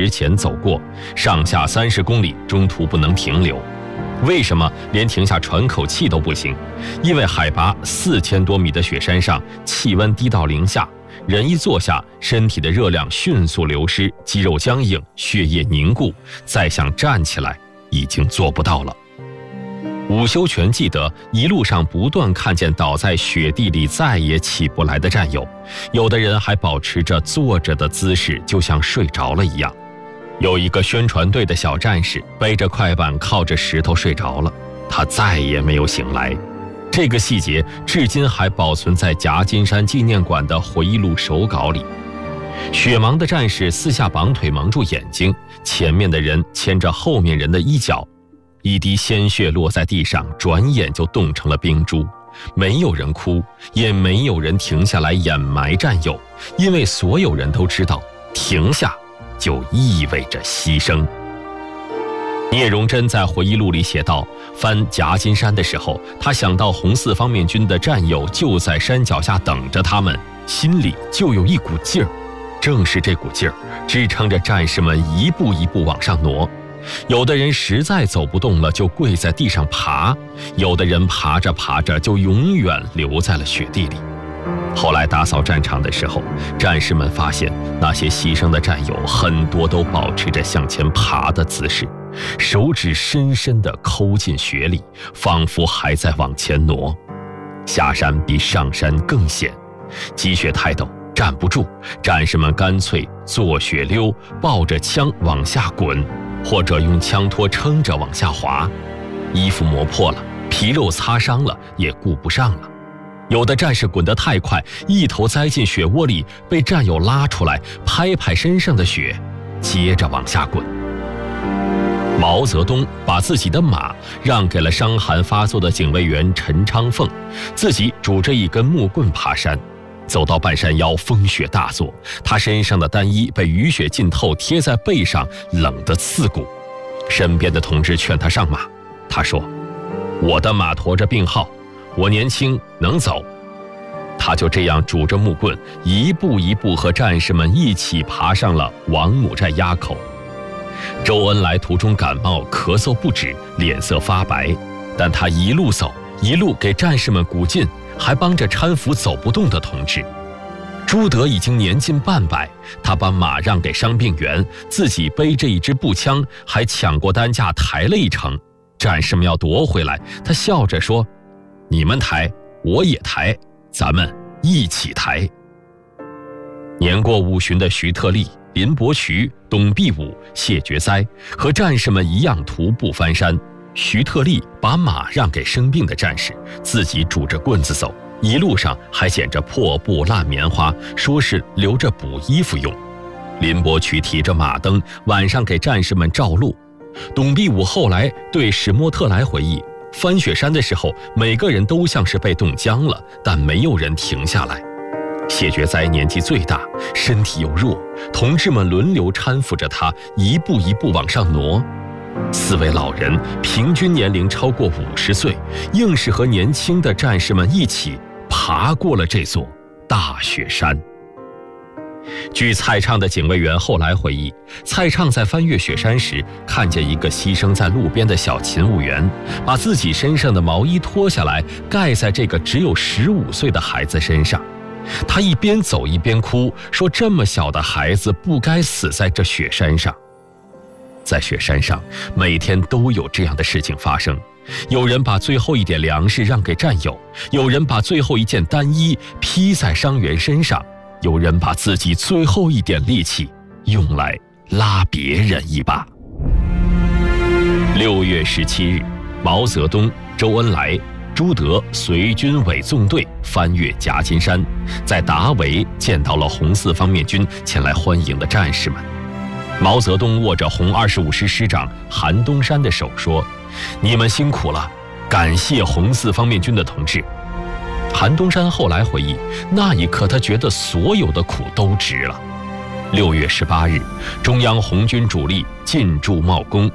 前走过，上下30公里，中途不能停留。为什么连停下喘口气都不行？因为海拔4000多米的雪山上，气温低到0下，人一坐下，身体的热量迅速流失，肌肉僵硬，血液凝固，再想站起来已经做不到了。伍修全记得一路上不断看见倒在雪地里再也起不来的战友，有的人还保持着坐着的姿势，就像睡着了一样。有一个宣传队的小战士背着快板靠着石头睡着了，他再也没有醒来。这个细节至今还保存在夹金山纪念馆的回忆录手稿里。雪盲的战士四下绑腿蒙住眼睛，前面的人牵着后面人的衣角，一滴鲜血落在地上，转眼就冻成了冰珠。没有人哭，也没有人停下来掩埋战友，因为所有人都知道，停下就意味着牺牲。聂荣臻在回忆录里写道，翻夹金山的时候，他想到红四方面军的战友就在山脚下等着他们，心里就有一股劲儿，正是这股劲儿支撑着战士们一步一步往上挪。有的人实在走不动了，就跪在地上爬；有的人爬着爬着就永远留在了雪地里。后来打扫战场的时候，战士们发现那些牺牲的战友很多都保持着向前爬的姿势，手指深深地抠进雪里，仿佛还在往前挪。下山比上山更险，积雪太陡，站不住，战士们干脆坐雪溜，抱着枪往下滚，或者用枪托撑着往下滑。衣服磨破了，皮肉擦伤了，也顾不上了。有的战士滚得太快，一头栽进雪窝里，被战友拉出来，拍拍身上的雪，接着往下滚。毛泽东把自己的马让给了伤寒发作的警卫员陈昌凤，自己拄着一根木棍爬山。走到半山腰，风雪大作，他身上的单衣被雨雪浸透，贴在背上，冷得刺骨。身边的同志劝他上马，他说：“我的马驮着病号，我年轻能走。”他就这样拄着木棍，一步一步和战士们一起爬上了王母寨垭口。周恩来途中感冒，咳嗽不止，脸色发白，但他一路走，一路给战士们鼓劲，还帮着搀扶走不动的同志。朱德已经年近半百，他把马让给伤病员，自己背着一支步枪，还抢过担架抬了一程。战士们要夺回来，他笑着说：“你们抬，我也抬，咱们一起抬。”年过50旬的徐特立、林伯渠、董必武、谢觉哉和战士们一样徒步翻山。徐特立把马让给生病的战士，自己拄着棍子走，一路上还捡着破布烂棉花，说是留着补衣服用。林伯渠提着马灯，晚上给战士们照路。董必武后来对史莫特莱回忆，翻雪山的时候，每个人都像是被冻僵了，但没有人停下来。谢觉哉年纪最大，身体又弱，同志们轮流搀扶着他，一步一步往上挪。4位老人平均年龄超过50岁，硬是和年轻的战士们一起爬过了这座大雪山。据蔡畅的警卫员后来回忆，蔡畅在翻越雪山时，看见一个牺牲在路边的小勤务员，把自己身上的毛衣脱下来，盖在这个只有15岁的孩子身上。他一边走一边哭，说这么小的孩子不该死在这雪山上。在雪山上，每天都有这样的事情发生。有人把最后一点粮食让给战友，有人把最后一件单衣披在伤员身上，有人把自己最后一点力气用来拉别人一把。6月17日，毛泽东、周恩来、朱德随军委纵队翻越夹金山，在达维见到了红四方面军前来欢迎的战士们。毛泽东握着红25师师长韩东山的手说：“你们辛苦了，感谢红四方面军的同志。”韩东山后来回忆，那一刻他觉得所有的苦都值了。6月18日，中央红军主力进驻茂功，